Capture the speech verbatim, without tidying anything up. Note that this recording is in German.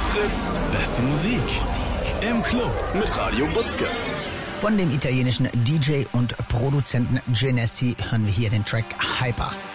Fritz, beste Musik. Im Club mit Radio Butzke. Von dem italienischen D J und Produzenten Genesi hören wir hier den Track Hyper.